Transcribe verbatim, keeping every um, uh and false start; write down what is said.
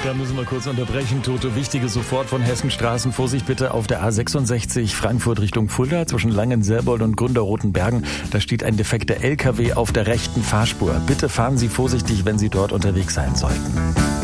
Da müssen wir kurz unterbrechen. Toto, wichtige sofort von Hessenstraßen. Vorsicht bitte auf der A sechsundsechzig Frankfurt Richtung Fulda zwischen Langenselbold und Gründerrotenbergen. Da steht ein defekter L K W auf der rechten Fahrspur. Bitte fahren Sie vorsichtig, wenn Sie dort unterwegs sein sollten.